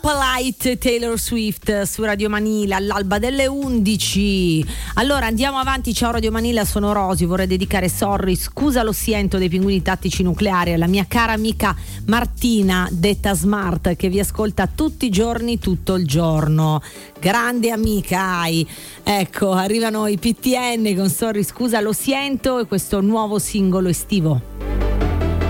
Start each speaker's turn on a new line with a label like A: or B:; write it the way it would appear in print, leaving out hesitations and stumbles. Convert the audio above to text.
A: Polite, Taylor Swift su Radio Manila all'alba delle 11. Allora andiamo avanti. Ciao Radio Manila, sono Rosy, vorrei dedicare Sorry, scusa lo siento dei Pinguini Tattici Nucleari alla mia cara amica Martina, detta Smart, che vi ascolta tutti i giorni, tutto il giorno. Grande amica hai. Ecco, arrivano i PTN con Sorry, scusa lo siento e questo nuovo singolo estivo.